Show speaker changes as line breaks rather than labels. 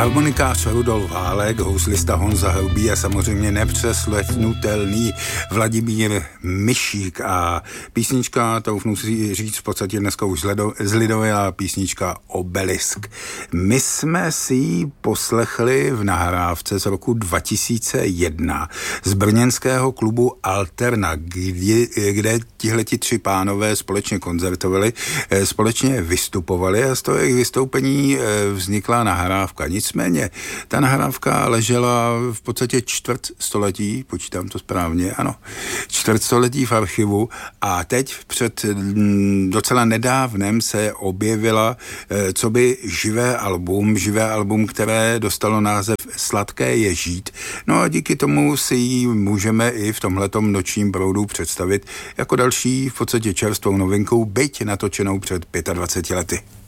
Harmonikář Rudolf Hálek, houslista Honza Hrubý a samozřejmě nepřeslechnitelný Vladimír Myšík a písnička, troufnu si říct v podstatě dneska už zlidová písnička Obelisk. My jsme si ji poslechli v nahrávce z roku 2001 z brněnského klubu Alterna, kde tihleti tři pánové společně koncertovali, společně vystupovali a z toho jejich vystoupení vznikla nahrávka. Nicméně ta nahrávka ležela v podstatě čtvrtstoletí, počítám to správně, ano, čtvrtstoletí v archivu a teď před docela nedávnem se objevila coby živé album, které dostalo název Sladké je žít. No a díky tomu si ji můžeme i v tomhletom nočním proudu představit jako další v podstatě čerstvou novinkou, byť natočenou před 25 lety.